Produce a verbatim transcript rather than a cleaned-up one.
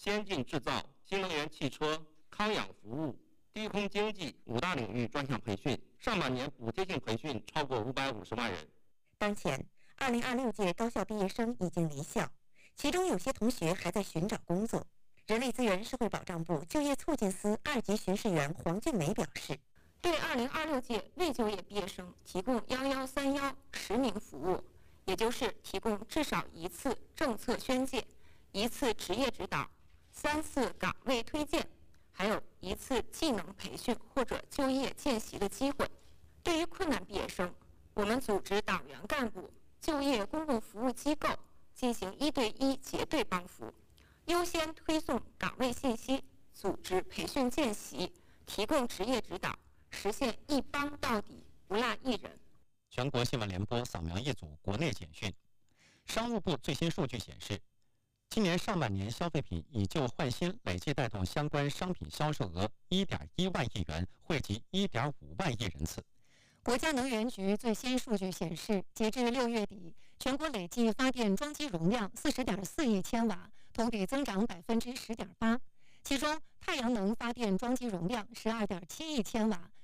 先进制造、新能源汽车、康养服务、低空经济五大领域专项培训，上半年补贴性培训超过五百五十万人。 当前，二零二六届高校毕业生已经离校，其中有些同学还在寻找工作。人力资源社会保障部就业促进司二级巡视员黄俊梅表示， 对二零二六届未就业毕业生提供幺幺三幺实名服务，也就是提供至少一次政策宣介、一次职业指导、三次岗位推荐，还有一次技能培训或者就业见习的机会。对于困难毕业生，我们组织党员干部、就业公共服务机构进行一对一结对帮扶，优先推送岗位信息，组织培训见习，提供职业指导，实现一帮到底，不落一人。 全国新闻联播扫描一组国内简讯。商务部最新数据显示，今年上半年消费品以旧换新累计带动相关商品销售额一点一万亿元，惠及一点五万亿人次。 国家能源局最新数据显示，截至六月底，全国累计发电装机容量四十点四亿千瓦，同比增长百分之十点八。其中，太阳能发电装机容量十二点七亿千瓦，